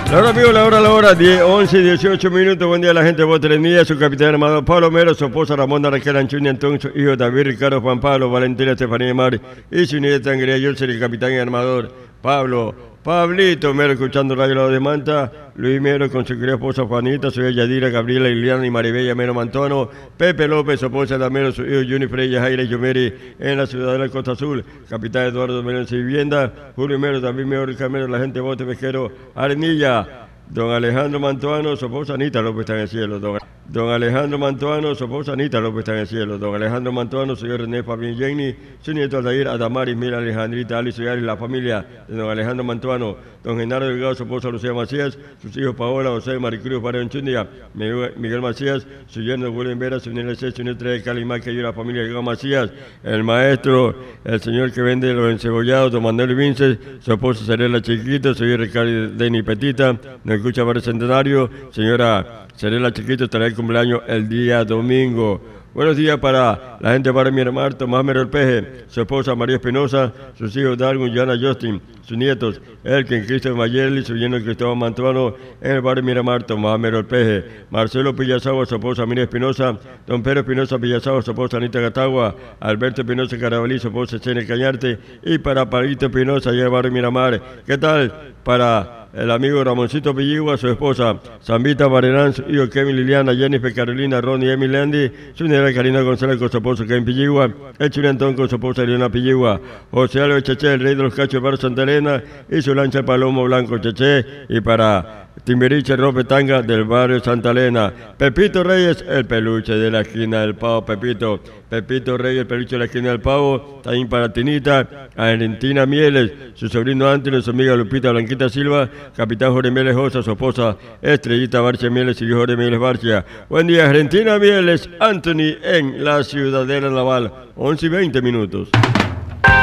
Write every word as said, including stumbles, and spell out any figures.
La hora, amigo, la hora, la hora, diez, once, dieciocho minutos. Buen día a la gente de Botrenía, su capitán armado Pablo Mero, su esposa Ramona Raquel Anchuña, Antón, su hijo David Ricardo Juan Pablo, Valentina Estefanía Mari y su nieta Angría. Yo soy el capitán y armador Pablo, Pablito Mero, escuchando Radio Lado de Manta, Luis Mero con su querida esposa Juanita, su hija Yadira, Gabriela, Liliana y Maribella Mero Mantuano, Pepe López, su esposa Damero, su hijo Juni Freya, Jaira y Yomeri en la ciudad de la Costa Azul, capitán Eduardo Mero en su vivienda, Julio Mero, David Mero, Ricardo Mero, la gente de Bote Pesquero, Arenilla. Don Alejandro Mantuano, su esposa Anita López está en el cielo. Don, don Alejandro Mantuano, su esposa Anita López está en el cielo. Don Alejandro Mantuano, su hijo René Fabián Jenny, su nieto Aldair, Adamaris, Mira, Alejandrita, Ali, Soyari, la familia de don Alejandro Mantuano. Don Genaro Delgado, su esposa Lucía Macías, sus hijos Paola, José, Maricruz, Barón Chundia, Miguel, Miguel Macías, su yerno William Vera, su nieta C, su nieta de Calimá, que ayuda a la familia de Macías, el maestro, el señor que vende los encebollados, don Manuel Vinces, su esposa Serela Chiquito, su hijo Ricardo Deni Petita, nos escucha para el centenario, señora Serela Chiquito estará el cumpleaños el día domingo. Buenos días para la gente para mi hermano Tomás Mero El Peje, su esposa María Espinosa, sus hijos Darwin, Joana Justin, sus nietos Elkin, Cristian Mayerli, su yerno Cristóbal Mantuano, en el barrio Miramar, Tomás Mero El Peje, Marcelo Pillazagua, su esposa Miriam Espinosa, don Pedro Espinosa Pillazagua, su esposa Anita Gatagua, Alberto Espinosa Carabalí, su esposa Chene Cañarte, y para Palito Espinosa, allá en el barrio Miramar. ¿Qué tal? Para el amigo Ramoncito Pilligua, su esposa Zambita Barerán, su hijo Kevin Liliana, Jennifer Carolina, Ronnie, Emily Andy, su nieta Karina González con su esposo Kevin Pilligua, el Chuli Antón con su esposa Eliana Pilligua, José Álvarez Cheche, el rey de los cachos, barrio Santa Elena, y su lancha Palomo Blanco Cheche, y para Timberiche Rope Tanga del barrio Santa Elena, Pepito Reyes, el peluche de la esquina del Pavo, Pepito, Pepito Reyes, el peluche de la esquina del Pavo, también para Tinita, Argentina Mieles, su sobrino Antonio, su amiga Lupita Blanquita Silva, capitán Jorge Mieles Josa, su esposa Estrellita Barcia Mieles y Jorge Mieles Barcia. Buen día, Argentina Mieles, Anthony en la Ciudadela Naval, once y veinte minutos.